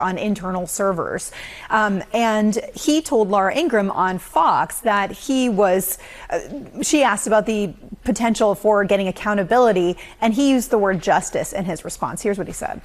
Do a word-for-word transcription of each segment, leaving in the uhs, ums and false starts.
on internal servers. Um, and he told Laura Ingraham on Fox that he was, uh, she asked about the potential for getting accountability, and he used the word justice in his response. Here's what he said.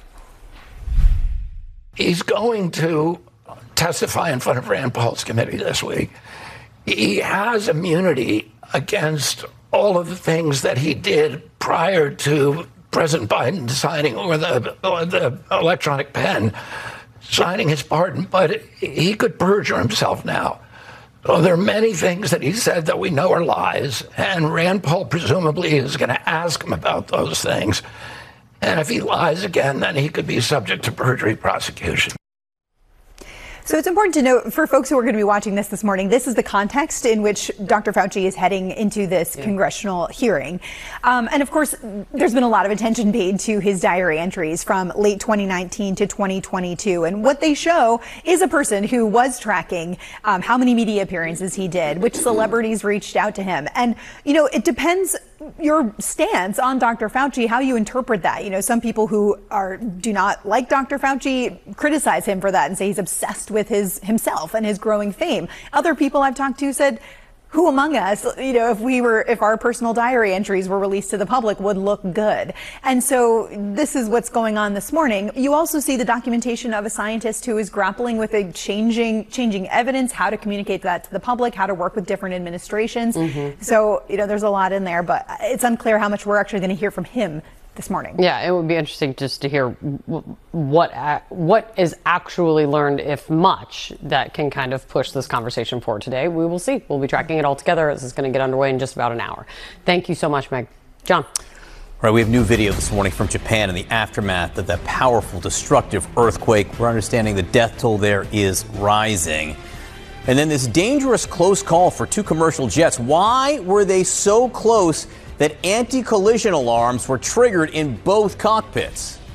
He's going to testify in front of Rand Paul's committee this week. He has immunity against all of the things that he did prior to President Biden signing, or the, or the electronic pen signing his pardon, but he could perjure himself now. So there are many things that he said that we know are lies, and Rand Paul presumably is going to ask him about those things. And if he lies again, then he could be subject to perjury prosecution. So it's important to note for folks who are going to be watching this this morning, this is the context in which Doctor Fauci is heading into this yeah. congressional hearing. Um, and of course, there's been a lot of attention paid to his diary entries from late twenty nineteen to twenty twenty-two. And what they show is a person who was tracking um, how many media appearances he did, which celebrities reached out to him. And, you know, it depends your stance on Doctor Fauci, how you interpret that. You know, some people who are do not like Doctor Fauci criticize him for that and say he's obsessed with his himself and his growing fame. Other people I've talked to said, who among us, you know, if we were, if our personal diary entries were released to the public, would look good? And so this is what's going on this morning. You also see the documentation of a scientist who is grappling with a changing, changing evidence, how to communicate that to the public, how to work with different administrations. Mm-hmm. So, you know, there's a lot in there, but it's unclear how much we're actually going to hear from him this morning. Yeah, it would be interesting just to hear what what is actually learned, if much, that can kind of push this conversation forward today. We will see. We'll be tracking it all together. This is going to get underway in just about an hour. Thank you so much, Meg. John. All right, we have new video this morning from Japan in the aftermath of that powerful, destructive earthquake. We're understanding the death toll there is rising. And then this dangerous close call for two commercial jets. Why were they so close that anti-collision alarms were triggered in both cockpits?